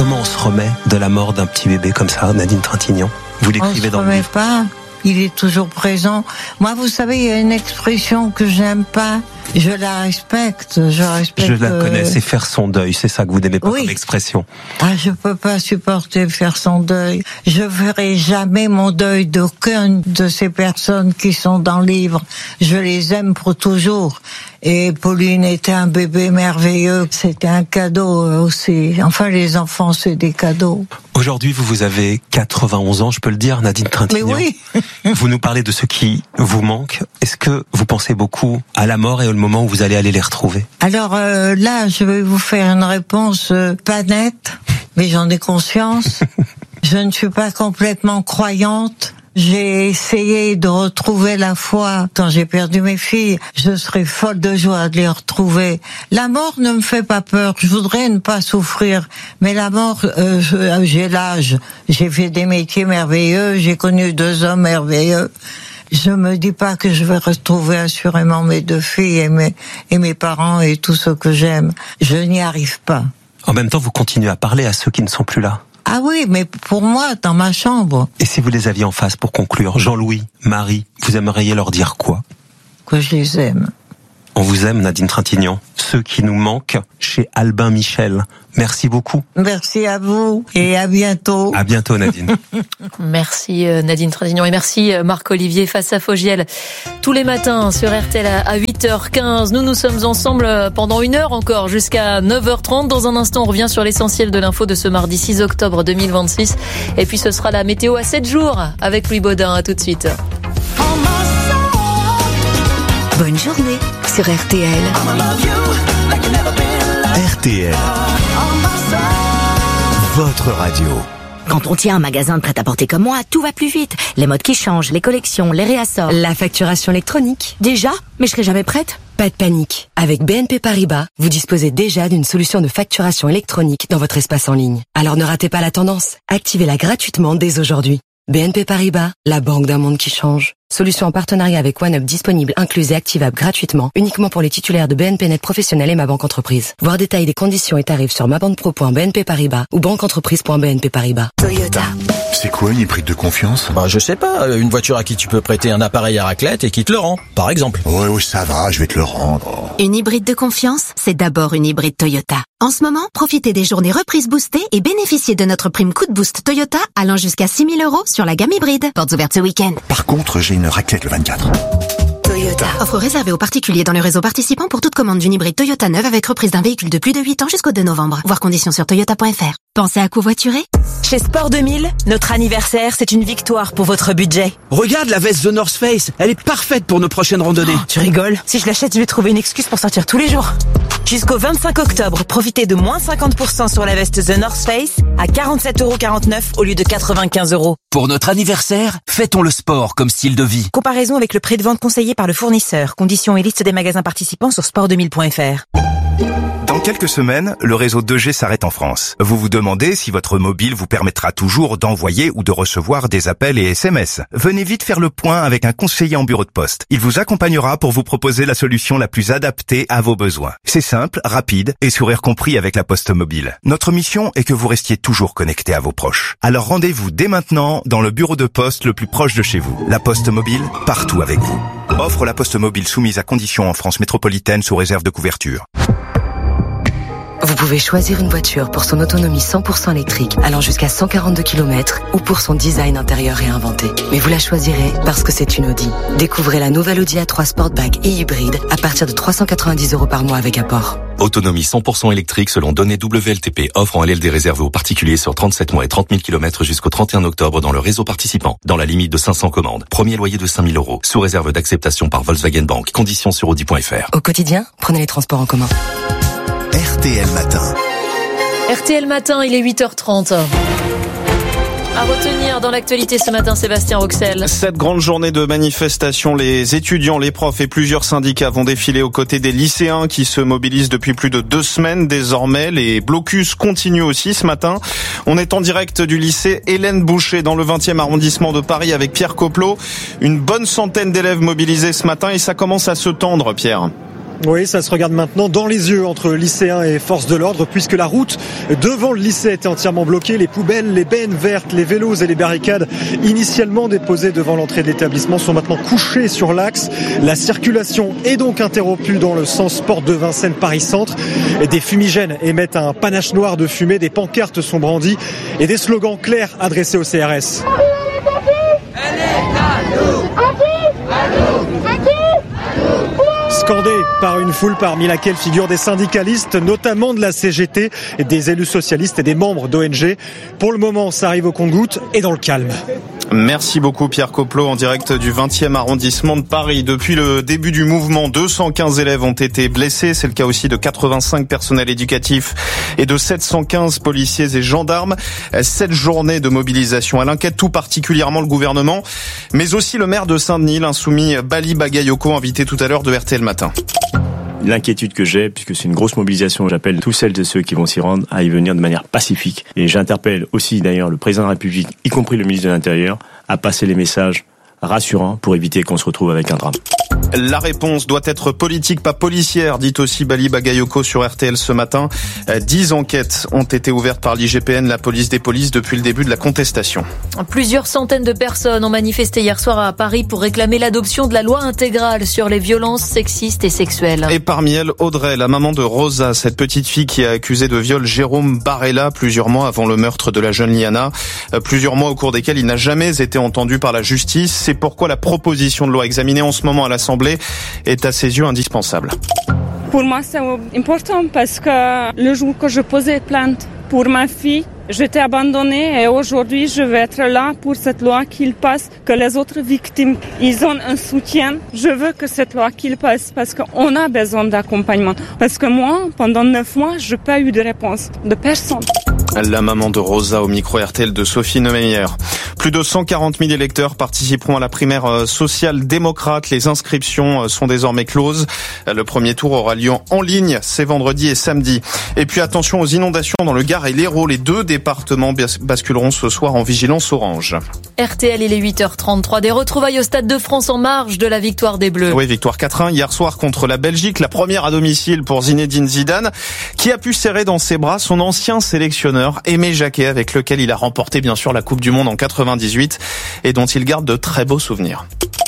Comment on se remet de la mort d'un petit bébé comme ça, Nadine Trintignant? Vous l'écrivez dans le livre. On se remet pas. Il est toujours présent. Moi, vous savez, il y a une expression que j'aime pas. Je la respecte. Je la connais, c'est faire son deuil. C'est ça que vous n'aimez pas comme expression. Ah, je peux pas supporter faire son deuil. Je ferai jamais mon deuil d'aucune de ces personnes qui sont dans le livre. Je les aime pour toujours. Et Pauline était un bébé merveilleux. C'était un cadeau aussi. Enfin, les enfants, c'est des cadeaux. Aujourd'hui, vous avez 91 ans, je peux le dire, Nadine Trintignant. Mais oui. Vous nous parlez de ce qui vous manque. Est-ce que vous pensez beaucoup à la mort et au moment où vous allez aller les retrouver? Alors là, je vais vous faire une réponse pas nette, mais j'en ai conscience. Je ne suis pas complètement croyante. J'ai essayé de retrouver la foi quand j'ai perdu mes filles. Je serais folle de joie de les retrouver. La mort ne me fait pas peur. Je voudrais ne pas souffrir. Mais la mort, j'ai l'âge. J'ai fait des métiers merveilleux. J'ai connu 2 hommes merveilleux. Je me dis pas que je vais retrouver assurément mes 2 filles et mes parents et tout ce que j'aime. Je n'y arrive pas. En même temps, vous continuez à parler à ceux qui ne sont plus là. Ah oui, mais pour moi, dans ma chambre. Et si vous les aviez en face pour conclure, Jean-Louis, Marie, vous aimeriez leur dire quoi? Que je les aime. On vous aime, Nadine Trintignant. Ceux qui nous manquent chez Albin Michel. Merci beaucoup. Merci à vous et à bientôt. À bientôt, Nadine. Merci Nadine Trintignant et merci Marc-Olivier face à Fogiel. Tous les matins sur RTL à 8h15. Nous sommes ensemble pendant 1 heure encore jusqu'à 9h30. Dans un instant, on revient sur l'essentiel de l'info de ce mardi 6 octobre 2026. Et puis ce sera la météo à 7 jours avec Louis Baudin. À tout de suite. Bonne journée sur RTL. RTL, votre radio. Quand on tient un magasin de prêt-à-porter comme moi, tout va plus vite. Les modes qui changent, les collections, les réassorts. La facturation électronique. Déjà? Mais je serai jamais prête. Pas de panique. Avec BNP Paribas, vous disposez déjà d'une solution de facturation électronique dans votre espace en ligne. Alors ne ratez pas la tendance. Activez-la gratuitement dès aujourd'hui. BNP Paribas, la banque d'un monde qui change. Solution en partenariat avec OneUp disponible, incluse et activable gratuitement, uniquement pour les titulaires de BNP Net Professionnel et Ma Banque Entreprise. Voir détail des conditions et tarifs sur mabanquepro.bnp Paribas ou banqueentreprise.bnp Paribas. Toyota. C'est quoi une hybride de confiance? Je sais pas, une voiture à qui tu peux prêter un appareil à raclette et qui te le rend, par exemple. Ouais, ça va, je vais te le rendre. Une hybride de confiance, c'est d'abord une hybride Toyota. En ce moment, profitez des journées reprises boostées et bénéficiez de notre prime coup de boost Toyota allant jusqu'à 6 000 € sur la gamme hybride. Portes ouvertes ce week-end. Par contre, j'ai une raclette le 24. Toyota. Offre réservée aux particuliers dans le réseau participant pour toute commande d'une hybride Toyota neuve avec reprise d'un véhicule de plus de 8 ans jusqu'au 2 novembre. Voir conditions sur toyota.fr. Pensez à covoiturer? Chez Sport 2000, notre anniversaire, c'est une victoire pour votre budget. Regarde la veste The North Face, elle est parfaite pour nos prochaines randonnées. Tu rigoles? Si je l'achète, je vais trouver une excuse pour sortir tous les jours. Jusqu'au 25 octobre, profitez de moins 50% sur la veste The North Face à 47,49 € au lieu de 95 €. Pour notre anniversaire, fêtons le sport comme style de vie. Comparaison avec le prix de vente conseillé par le fournisseur. Conditions et liste des magasins participants sur sport2000.fr. Dans quelques semaines, le réseau 2G s'arrête en France. Vous vous demandez si votre mobile vous permettra toujours d'envoyer ou de recevoir des appels et SMS. Venez vite faire le point avec un conseiller en bureau de poste. Il vous accompagnera pour vous proposer la solution la plus adaptée à vos besoins. C'est simple, rapide et sourire compris avec la Poste Mobile. Notre mission est que vous restiez toujours connecté à vos proches. Alors rendez-vous dès maintenant dans le bureau de poste le plus proche de chez vous. La Poste Mobile, partout avec vous. Offre La Poste Mobile soumise à conditions en France métropolitaine sous réserve de couverture. Vous pouvez choisir une voiture pour son autonomie 100% électrique allant jusqu'à 142 km ou pour son design intérieur réinventé. Mais vous la choisirez parce que c'est une Audi. Découvrez la nouvelle Audi A3 Sportback et hybride à partir de 390 € par mois avec apport. Autonomie 100% électrique selon données WLTP. Offre en LLD réservée aux particuliers sur 37 mois et 30 000 km jusqu'au 31 octobre dans le réseau participant. Dans la limite de 500 commandes. Premier loyer de 5 000 €. Sous réserve d'acceptation par Volkswagen Bank. Conditions sur Audi.fr. Au quotidien, prenez les transports en commun. RTL Matin. RTL Matin, il est 8h30. À retenir dans l'actualité ce matin, Sébastien Roxel. Cette grande journée de manifestation, les étudiants, les profs et plusieurs syndicats vont défiler aux côtés des lycéens qui se mobilisent depuis plus de 2 semaines désormais. Les blocus continuent aussi ce matin. On est en direct du lycée Hélène Boucher dans le 20e arrondissement de Paris avec Pierre Coplot. Une bonne centaine d'élèves mobilisés ce matin et ça commence à se tendre, Pierre. Oui, ça se regarde maintenant dans les yeux entre lycéens et forces de l'ordre, puisque la route devant le lycée était entièrement bloquée. Les poubelles, les bennes vertes, les vélos et les barricades initialement déposées devant l'entrée de l'établissement sont maintenant couchées sur l'axe. La circulation est donc interrompue dans le sens porte de Vincennes Paris-Centre. Des fumigènes émettent un panache noir de fumée, des pancartes sont brandies et des slogans clairs adressés au CRS. Scandé par une foule parmi laquelle figurent des syndicalistes, notamment de la CGT, des élus socialistes et des membres d'ONG. Pour le moment, ça arrive au compte-gouttes et dans le calme. Merci beaucoup Pierre Coplot en direct du 20e arrondissement de Paris. Depuis le début du mouvement, 215 élèves ont été blessés. C'est le cas aussi de 85 personnels éducatifs et de 715 policiers et gendarmes. 7 journées de mobilisation. Elle inquiète tout particulièrement le gouvernement, mais aussi le maire de Saint-Denis, l'insoumis Bali Bagayoko, invité tout à l'heure de RTL Matin. L'inquiétude que j'ai, puisque c'est une grosse mobilisation, j'appelle tous celles et ceux qui vont s'y rendre à y venir de manière pacifique. Et j'interpelle aussi d'ailleurs le président de la République, y compris le ministre de l'Intérieur, à passer les messages rassurants pour éviter qu'on se retrouve avec un drame. La réponse doit être politique, pas policière, dit aussi Bali Bagayoko sur RTL ce matin. 10 enquêtes ont été ouvertes par l'IGPN, la police des polices, depuis le début de la contestation. Plusieurs centaines de personnes ont manifesté hier soir à Paris pour réclamer l'adoption de la loi intégrale sur les violences sexistes et sexuelles. Et parmi elles, Audrey, la maman de Rosa, cette petite fille qui a accusé de viol Jérôme Barella plusieurs mois avant le meurtre de la jeune Liana. Plusieurs mois au cours desquels il n'a jamais été entendu par la justice. C'est pourquoi la proposition de loi examinée en ce moment à l'Assemblée est à ses yeux indispensable. Pour moi, c'est important parce que le jour que je posais plainte pour ma fille, j'étais abandonnée et aujourd'hui, je vais être là pour cette loi qu'il passe, que les autres victimes, ils ont un soutien. Je veux que cette loi qu'il passe parce qu'on a besoin d'accompagnement. Parce que moi, pendant 9 mois, je n'ai pas eu de réponse de personne. La maman de Rosa au micro RTL de Sophie Neumeyer. Plus de 140 000 électeurs participeront à la primaire social-démocrate. Les inscriptions sont désormais closes. Le premier tour aura lieu en ligne, c'est vendredi et samedi. Et puis attention aux inondations dans le Gard et l'Hérault. Les 2 départements basculeront ce soir en vigilance orange. RTL, il est 8h33. Des retrouvailles au Stade de France en marge de la victoire des Bleus. Oui, victoire 4-1 hier soir contre la Belgique. La première à domicile pour Zinedine Zidane, qui a pu serrer dans ses bras son ancien sélectionneur Aimé Jacquet, avec lequel il a remporté bien sûr la Coupe du Monde en 98 et dont il garde de très beaux souvenirs.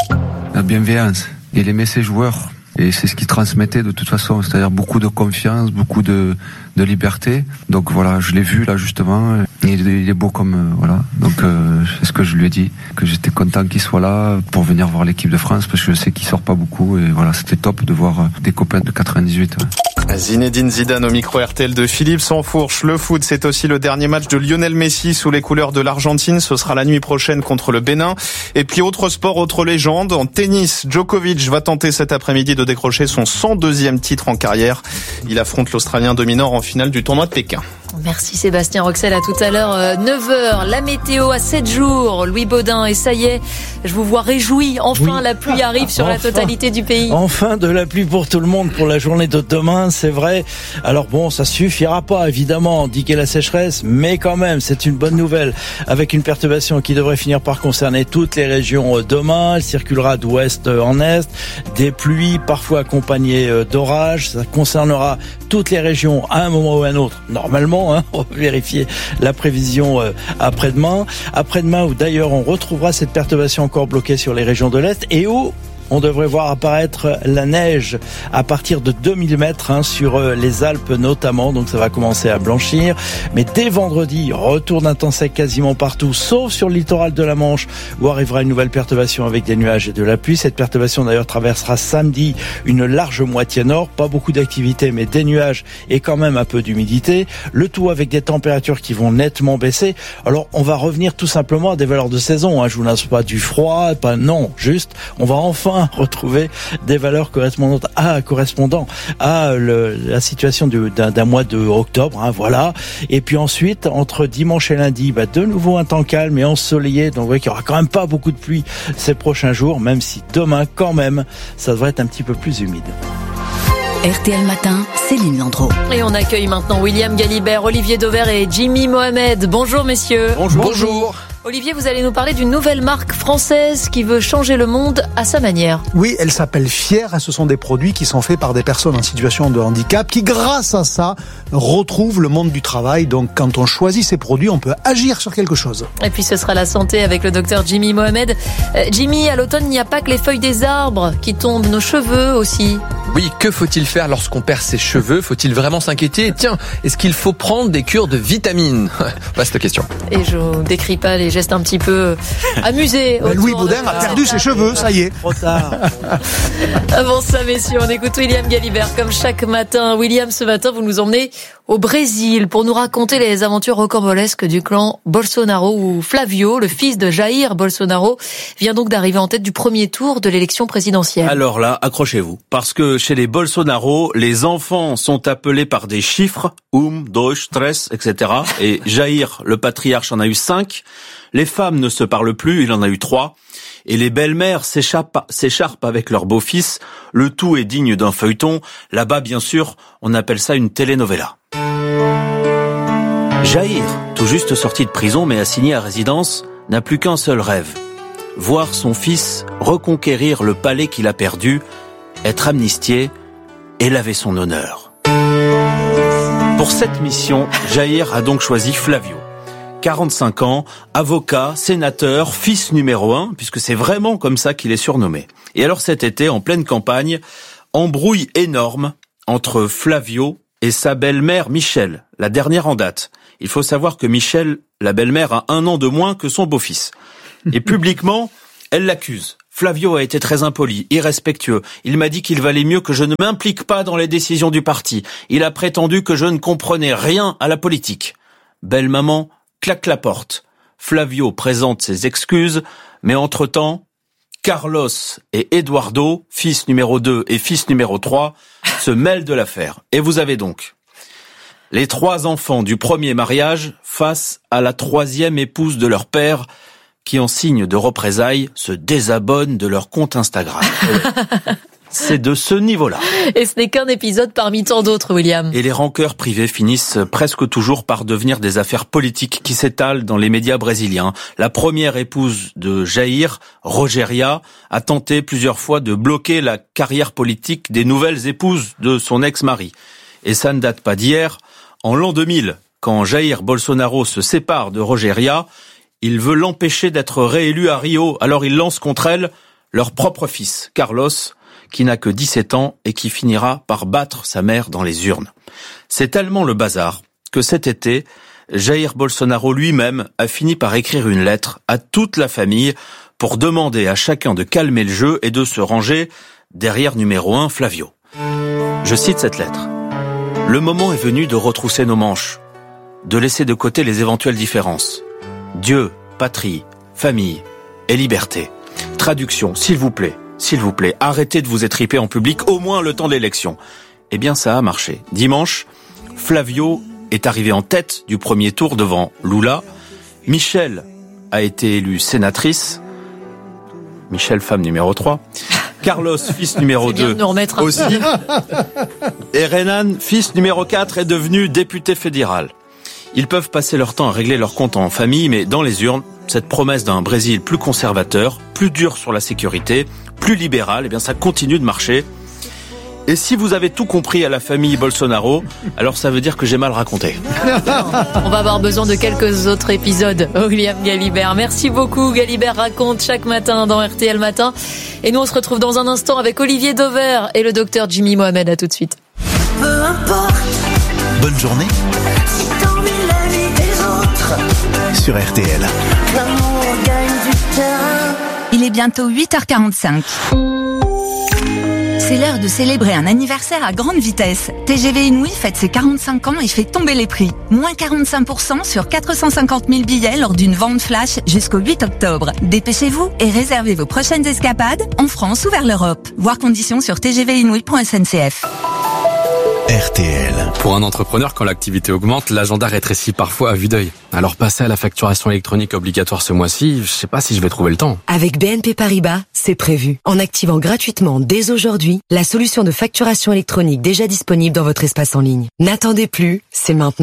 La bienveillance. Il aimait ses joueurs et c'est ce qu'il transmettait de toute façon, c'est-à-dire beaucoup de confiance, beaucoup de liberté. Donc voilà, je l'ai vu là justement, il est beau comme voilà. Donc c'est ce que je lui ai dit, que j'étais content qu'il soit là pour venir voir l'équipe de France parce que je sais qu'il sort pas beaucoup et voilà, c'était top de voir des copains de 98. Ouais. Zinedine Zidane au micro RTL de Philippe Sansfourche. Le foot, c'est aussi le dernier match de Lionel Messi sous les couleurs de l'Argentine. Ce sera la nuit prochaine contre le Bénin. Et puis autre sport, autre légende. En tennis, Djokovic va tenter cet après-midi de décrocher son 102e titre en carrière. Il affronte l'Australien Dominor en finale du tournoi de Pékin. Merci Sébastien Roxel, à tout à l'heure. 9h, la météo à 7 jours. Louis Baudin, et ça y est, je vous vois réjoui. Enfin, oui. La pluie arrive sur la totalité du pays. Enfin, de la pluie pour tout le monde pour la journée de demain, c'est vrai. Alors bon, ça suffira pas, évidemment, indiquer la sécheresse, mais quand même, c'est une bonne nouvelle. Avec une perturbation qui devrait finir par concerner toutes les régions demain. Elle circulera d'ouest en est. Des pluies, parfois accompagnées d'orages. Ça concernera toutes les régions à un moment ou à un autre, normalement. On va vérifier la prévision après-demain. Après-demain, où d'ailleurs on retrouvera cette perturbation encore bloquée sur les régions de l'Est et où on devrait voir apparaître la neige à partir de 2 mm sur les Alpes notamment, donc ça va commencer à blanchir. Mais dès vendredi, retour d'un temps sec quasiment partout, sauf sur le littoral de la Manche, où arrivera une nouvelle perturbation avec des nuages et de la pluie. Cette perturbation d'ailleurs traversera samedi une large moitié nord, pas beaucoup d'activité mais des nuages et quand même un peu d'humidité. Le tout avec des températures qui vont nettement baisser. Alors on va revenir tout simplement à des valeurs de saison. Je vous n'annonce pas du froid, non, juste on va enfin retrouver des valeurs correspondant à la situation d'un mois de octobre, voilà. Et puis ensuite, entre dimanche et lundi, de nouveau un temps calme et ensoleillé. Donc vous voyez qu'il n'y aura quand même pas beaucoup de pluie ces prochains jours, même si demain, quand même, ça devrait être un petit peu plus humide. RTL Matin, Céline Landreau. Et on accueille maintenant William Galibert, Olivier Dauvert et Jimmy Mohamed. Bonjour messieurs. Bonjour. Olivier, vous allez nous parler d'une nouvelle marque française qui veut changer le monde à sa manière. Oui, elle s'appelle Fier. Ce sont des produits qui sont faits par des personnes en situation de handicap qui, grâce à ça, retrouvent le monde du travail. Donc, quand on choisit ces produits, on peut agir sur quelque chose. Et puis, ce sera la santé avec le docteur Jimmy Mohamed. Jimmy, à l'automne, il n'y a pas que les feuilles des arbres qui tombent, nos cheveux aussi. Oui, que faut-il faire lorsqu'on perd ses cheveux? Faut-il vraiment s'inquiéter? Tiens, est-ce qu'il faut prendre des cures de vitamines? Vaste question. Et je ne décris pas les gestes un petit peu amusés. Louis Baudin a perdu ses cheveux, ça y est. Trop tard. Avant ça, messieurs, on écoute William Galibert comme chaque matin. William, ce matin, vous nous emmenez au Brésil pour nous raconter les aventures rocambolesques du clan Bolsonaro, où Flavio, le fils de Jair Bolsonaro, vient donc d'arriver en tête du premier tour de l'élection présidentielle. Alors là, accrochez-vous, parce que chez les Bolsonaro, les enfants sont appelés par des chiffres, 1, 2, 3, etc. Et Jair, le patriarche, en a eu 5. Les femmes ne se parlent plus, il en a eu 3. Et les belles-mères s'écharpent avec leur beau-fils. Le tout est digne d'un feuilleton. Là-bas, bien sûr, on appelle ça une telenovela. Jair, tout juste sorti de prison mais assigné à résidence, n'a plus qu'un seul rêve. Voir son fils reconquérir le palais qu'il a perdu, être amnistié et laver son honneur. Pour cette mission, Jair a donc choisi Flavio. 45 ans, avocat, sénateur, fils numéro 1, puisque c'est vraiment comme ça qu'il est surnommé. Et alors cet été, en pleine campagne, embrouille énorme entre Flavio et sa belle-mère Michel, la dernière en date. Il faut savoir que Michel, la belle-mère, a 1 an de moins que son beau-fils. Et publiquement, elle l'accuse. Flavio a été très impoli, irrespectueux. Il m'a dit qu'il valait mieux que je ne m'implique pas dans les décisions du parti. Il a prétendu que je ne comprenais rien à la politique. Belle maman claque la porte. Flavio présente ses excuses, mais entre-temps, Carlos et Eduardo, fils numéro 2 et fils numéro 3, se mêlent de l'affaire. Et vous avez donc les 3 enfants du premier mariage face à la 3e épouse de leur père qui, en signe de représailles, se désabonnent de leur compte Instagram. C'est de ce niveau-là. Et ce n'est qu'un épisode parmi tant d'autres, William. Et les rancœurs privées finissent presque toujours par devenir des affaires politiques qui s'étalent dans les médias brésiliens. La première épouse de Jair, Rogéria, a tenté plusieurs fois de bloquer la carrière politique des nouvelles épouses de son ex-mari. Et ça ne date pas d'hier. En l'an 2000, quand Jair Bolsonaro se sépare de Rogéria, il veut l'empêcher d'être réélu à Rio. Alors il lance contre elle leur propre fils, Carlos, qui n'a que 17 ans et qui finira par battre sa mère dans les urnes. C'est tellement le bazar que cet été, Jair Bolsonaro lui-même a fini par écrire une lettre à toute la famille pour demander à chacun de calmer le jeu et de se ranger derrière numéro 1, Flavio. Je cite cette lettre. « Le moment est venu de retrousser nos manches, de laisser de côté les éventuelles différences. Dieu, patrie, famille et liberté. Traduction, s'il vous plaît, arrêtez de vous étriper en public, au moins le temps de l'élection. » Eh bien, ça a marché. Dimanche, Flavio est arrivé en tête du premier tour devant Lula. Michel a été élue sénatrice. Michel, femme numéro 3. Carlos, fils numéro 2, aussi. Et Renan, fils numéro 4, est devenu député fédéral. Ils peuvent passer leur temps à régler leurs comptes en famille, mais dans les urnes, cette promesse d'un Brésil plus conservateur, plus dur sur la sécurité, plus libéral, eh bien ça continue de marcher. Et si vous avez tout compris à la famille Bolsonaro, alors ça veut dire que j'ai mal raconté. On va avoir besoin de quelques autres épisodes, William Galibert. Merci beaucoup, Galibert raconte chaque matin dans RTL Matin. Et nous, on se retrouve dans un instant avec Olivier Dauvert et le docteur Jimmy Mohamed. À tout de suite. Peu importe. Bonne journée. Si t'envies la vie des autres. Sur RTL. L'amour gagne du terrain. Il est bientôt 8h45. C'est l'heure de célébrer un anniversaire à grande vitesse. TGV Inouï fête ses 45 ans et fait tomber les prix. Moins 45% sur 450 000 billets lors d'une vente flash jusqu'au 8 octobre. Dépêchez-vous et réservez vos prochaines escapades en France ou vers l'Europe. Voir conditions sur tgvinouï.sncf. RTL. Pour un entrepreneur, quand l'activité augmente, l'agenda rétrécit parfois à vue d'œil. Alors passer à la facturation électronique obligatoire ce mois-ci, je sais pas si je vais trouver le temps. Avec BNP Paribas, c'est prévu. En activant gratuitement dès aujourd'hui la solution de facturation électronique déjà disponible dans votre espace en ligne. N'attendez plus, c'est maintenant.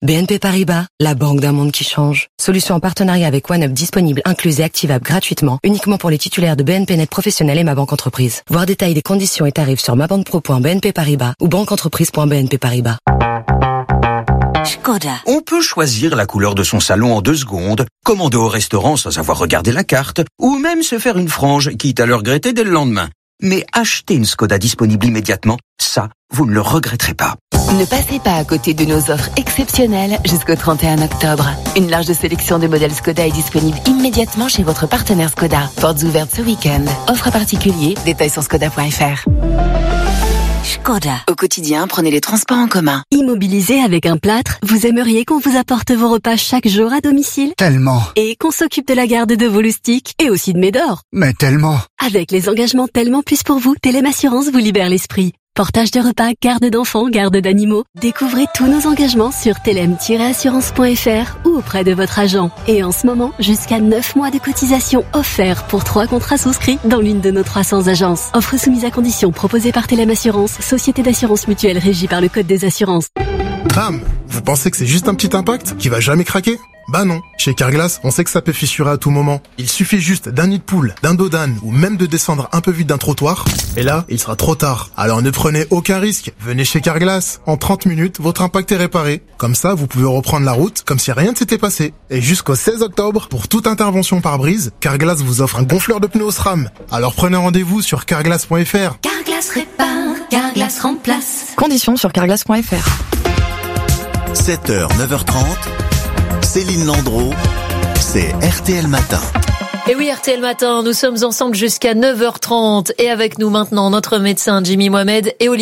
BNP Paribas, la banque d'un monde qui change. Solution en partenariat avec OneUp disponible, incluse et activable gratuitement, uniquement pour les titulaires de BNP Net Professionnel et Ma Banque Entreprise. Voir détails des conditions et tarifs sur mabanquepro.bnp Paribas ou banqueentreprise.bnp Paribas. Škoda. On peut choisir la couleur de son salon en 2 secondes, commander au restaurant sans avoir regardé la carte, ou même se faire une frange, quitte à le regretter dès le lendemain. Mais acheter une Škoda disponible immédiatement, ça, vous ne le regretterez pas. Ne passez pas à côté de nos offres exceptionnelles jusqu'au 31 octobre. Une large sélection de modèles Škoda est disponible immédiatement chez votre partenaire Škoda. Portes ouvertes ce week-end. Offre à particulier, détails sur škoda.fr. Škoda. Au quotidien, prenez les transports en commun. Immobilisé avec un plâtre, vous aimeriez qu'on vous apporte vos repas chaque jour à domicile? Tellement. Et qu'on s'occupe de la garde de vos loustiques et aussi de Médor? Mais tellement. Avec les engagements Tellement Plus pour vous, Telem Assurance vous libère l'esprit. Portage de repas, garde d'enfants, garde d'animaux. Découvrez tous nos engagements sur telem-assurance.fr ou auprès de votre agent. Et en ce moment, jusqu'à 9 mois de cotisation offerts pour 3 contrats souscrits dans l'une de nos 300 agences. Offre soumise à condition proposée par Telem Assurance, société d'assurance mutuelle régie par le Code des assurances. Bam! Vous pensez que c'est juste un petit impact qui va jamais craquer? Bah non. Chez Carglass, on sait que ça peut fissurer à tout moment. Il suffit juste d'un nid de poule, d'un dos d'âne ou même de descendre un peu vite d'un trottoir. Et là, il sera trop tard. Alors ne prenez aucun risque. Venez chez Carglass. En 30 minutes, votre impact est réparé. Comme ça, vous pouvez reprendre la route comme si rien ne s'était passé. Et jusqu'au 16 octobre, pour toute intervention pare-brise, Carglass vous offre un gonfleur de pneus SRAM. Alors prenez rendez-vous sur carglass.fr. Carglass répare, Carglass remplace. Conditions sur carglass.fr. 7h, 9h30, Céline Landreau, c'est RTL Matin. Et oui, RTL Matin, nous sommes ensemble jusqu'à 9h30 et avec nous maintenant notre médecin Jimmy Mohamed et Olivier.